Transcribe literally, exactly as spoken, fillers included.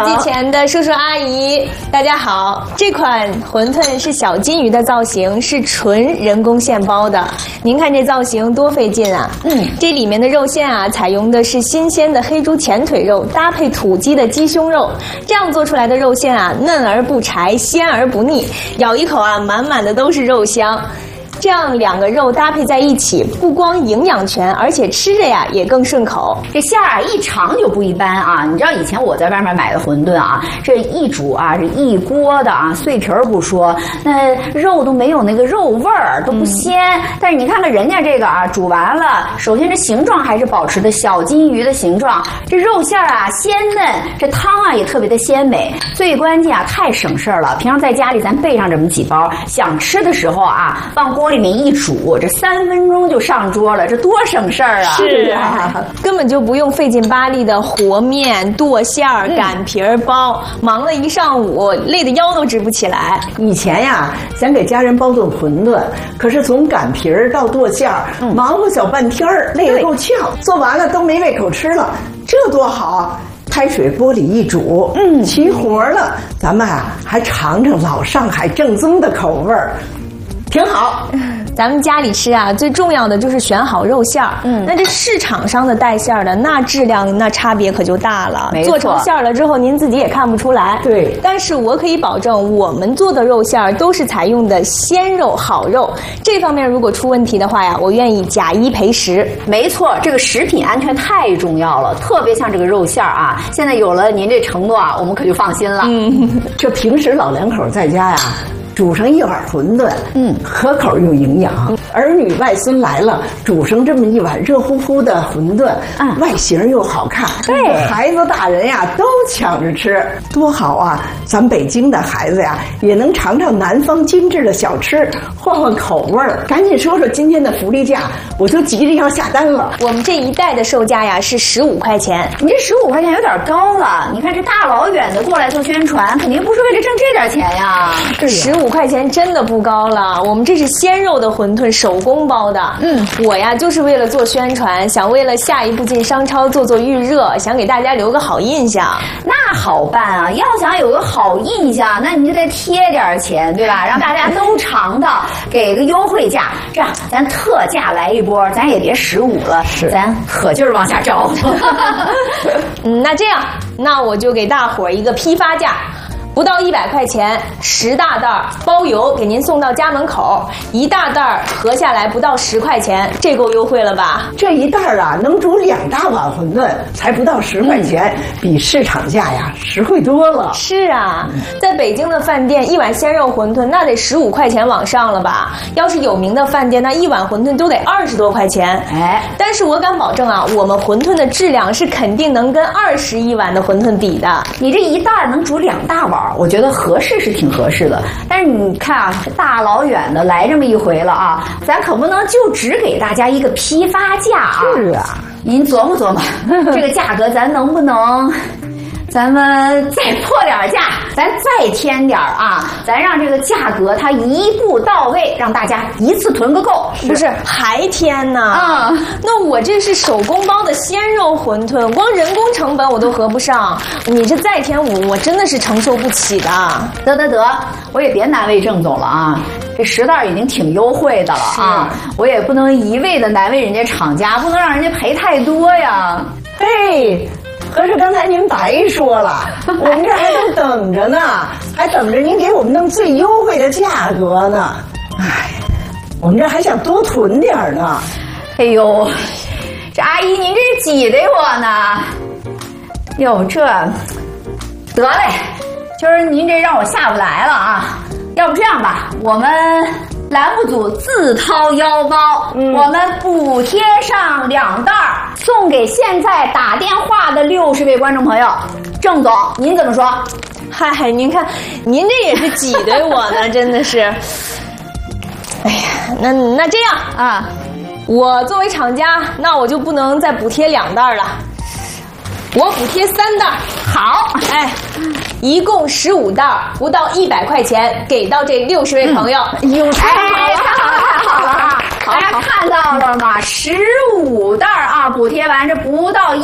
机前的叔叔阿姨，大家好！这款馄饨是小金鱼的造型，是纯人工现包的。您看这造型多费劲啊！嗯，这里面的肉馅啊，采用的是新鲜的黑猪前腿肉，搭配土鸡的鸡胸肉，这样做出来的肉馅啊，嫩而不柴，鲜而不腻，咬一口啊，满满的都是肉香。这样两个肉搭配在一起，不光营养全，而且吃着呀也更顺口。 这馅儿啊一尝就不一般啊！你知道以前我在外面买的馄饨啊，这一煮啊，这一锅的啊，碎皮儿不说，那肉都没有那个肉味儿，都不鲜。嗯、但是你看看人家这个啊，煮完了，首先这形状还是保持的小金鱼的形状，这肉馅儿啊鲜嫩，这汤啊也特别的鲜美。最关键啊，太省事儿了。平常在家里咱备上这么几包，想吃的时候啊，放锅里面一煮，这三分钟就上桌了，这多省事儿啊！ 是啊，根本就不用费劲巴力的和面、剁馅儿、擀皮儿、包，忙了一上午，累得腰都直不起来。 以前呀，想给家人包顿馄饨，可是从擀皮儿到剁馅儿，嗯、忙活小半天儿，累得够呛，做完了都没胃口吃了，这多好！开水锅里一煮，嗯，齐活了。咱们啊，还尝尝老上海正宗的口味儿。挺好， 咱们家里吃啊，最重要的就是选好肉馅儿。嗯，那这市场上的带馅儿的，那质量那差别可就大了。 没错， 做成馅儿了之后，您自己也看不出来。 对， 但是我可以保证，我们做的肉馅儿都是采用的鲜肉、好肉。这方面如果出问题的话呀，我愿意假一赔十。 没错，这个食品安全太重要了，特别像这个肉馅儿啊，现在有了您这承诺啊，我们可就放心了。 嗯，这平时老两口在家呀。煮上一碗馄饨，嗯，可口又营养。儿女外孙来了，煮上这么一碗热乎乎的馄饨，嗯，外形又好看，对，孩子大人呀都抢着吃，多好啊！咱北京的孩子呀，也能尝尝南方精致的小吃，换换口味儿。赶紧说说今天的福利价，我都急着要下单了。 我们这一袋的售价呀是十五块钱， 你这十五块钱有点高了。你看这大老远的过来做宣传，肯定不是为了挣这点钱呀。 十五块钱真的不高了，我们这是鲜肉的馄饨，手工包的。嗯，我呀就是为了做宣传，想为了下一步进商超做做预热，想给大家留个好印象。 那好办啊，要想有个好印象，那你就得贴点钱，对吧？让大家都尝到，给个优惠价。这样，咱特价来一波，咱也别十五了，咱可劲儿往下招。 嗯，那这样，那我就给大伙儿一个批发价。不到一百块钱，十大袋儿包邮，给您送到家门口。一大袋儿合下来不到十块钱，这够优惠了吧？ 这一袋儿啊，能煮两大碗馄饨，才不到十块钱，嗯、比市场价呀实惠多了。 是啊，在北京的饭店，一碗鲜肉馄饨那得十五块钱往上了吧？要是有名的饭店，那一碗馄饨都得二十多块钱。哎，但是我敢保证啊，我们馄饨的质量是肯定能跟二十一碗的馄饨比的。 你这一袋儿能煮两大碗。我觉得合适是挺合适的，但是你看啊，大老远的来这么一回了啊，咱可不能就只给大家一个批发价啊！ 是啊， 您琢磨琢磨，这个价格咱能不能？咱们再破点价，咱再添点啊！咱让这个价格它一步到位，让大家一次囤个够。 不是还添呢？啊、嗯，那我这是手工包的鲜肉馄饨，光人工成本我都合不上。你这再添我，我真的是承受不起的。 得得得，我也别难为郑总了啊！这十袋已经挺优惠的了啊，我也不能一味的难为人家厂家，不能让人家赔太多呀。 嘿。可是刚才您白说了，我们这还都等着呢，还等着您给我们弄最优惠的价格呢。哎，我们这还想多囤点呢。 哎呦，这阿姨您这是挤兑我呢。哟，这得嘞，就是您这让我下不来了啊。要不这样吧，我们栏目组自掏腰包，嗯、我们补贴上两袋儿，送给现在打电话的六十位观众朋友。郑总，您怎么说？ 嗨，您看，您这也是挤兑我呢，真的是。哎呀，那那这样啊，我作为厂家，那我就不能再补贴两袋了。我补贴三袋，好，哎，一共十五袋，不到一百块钱，给到这六十位朋友。 有太好了，太好了啊！大家看到了吗？十五袋啊，补贴完这不到。